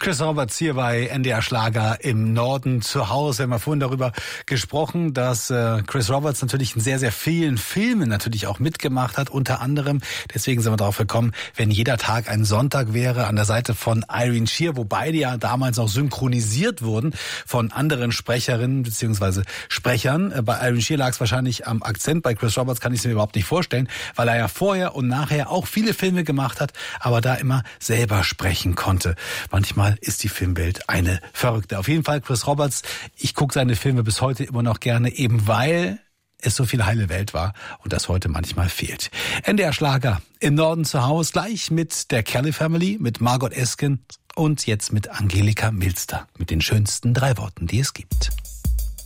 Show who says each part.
Speaker 1: Chris Roberts hier bei NDR Schlager im Norden zu Hause. Wir haben vorhin darüber gesprochen, dass Chris Roberts natürlich in sehr, sehr vielen Filmen natürlich auch mitgemacht hat, unter anderem. Deswegen sind wir darauf gekommen, wenn jeder Tag ein Sonntag wäre, an der Seite von Irene Shear, wo beide ja damals noch synchronisiert wurden von anderen Sprecherinnen bzw. Sprechern. Bei Irene Shear lag es wahrscheinlich am Akzent, bei Chris Roberts kann ich es mir überhaupt nicht vorstellen, weil er ja vorher und nachher auch viele Filme gemacht hat, aber da immer selber sprechen konnte. Manchmal ist die Filmwelt eine verrückte. Auf jeden Fall Chris Roberts, ich gucke seine Filme bis heute immer noch gerne, eben weil es so viel heile Welt war und das heute manchmal fehlt. NDR Schlager im Norden zu Hause, gleich mit der Kelly Family, mit Margot Esken und jetzt mit Angelika Milster, mit den schönsten 3 Worten, die es gibt.